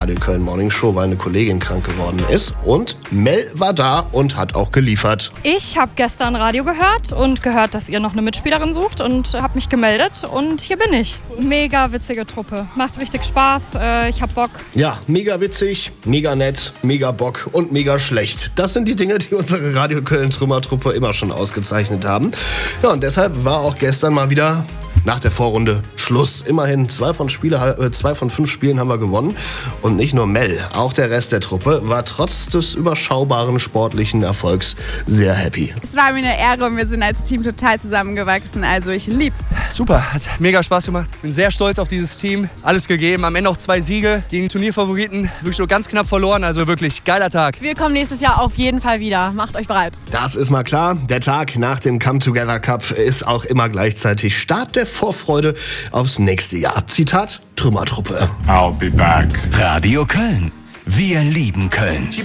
Radio Köln Morning Show, weil eine Kollegin krank geworden ist. Und Mel war da und hat auch geliefert. Ich habe gestern Radio gehört und gehört, dass ihr noch eine Mitspielerin sucht und habe mich gemeldet und hier bin ich. Mega witzige Truppe. Macht richtig Spaß. Ich hab Bock. Ja, mega witzig, mega nett, mega Bock und mega schlecht. Das sind die Dinge, die unsere Radio Köln Trümmertruppe immer schon ausgezeichnet haben. Ja, und deshalb war auch gestern mal wieder nach der Vorrunde Schluss. Immerhin 2 von 5 Spielen haben wir gewonnen. Und nicht nur Mel, auch der Rest der Truppe war trotz des überschaubaren sportlichen Erfolgs sehr happy. Es war mir eine Ehre und wir sind als Team total zusammengewachsen. Also ich lieb's. Super, hat mega Spaß gemacht. Bin sehr stolz auf dieses Team. Alles gegeben. Am Ende auch 2 Siege gegen Turnierfavoriten. Wirklich nur ganz knapp verloren. Also wirklich geiler Tag. Wir kommen nächstes Jahr auf jeden Fall wieder. Macht euch bereit. Das ist mal klar. Der Tag nach dem Come Together Cup ist auch immer gleichzeitig Start der Vorfreude aufs nächste Jahr. Zitat Trümmertruppe. I'll be back. Radio Köln. Wir lieben Köln.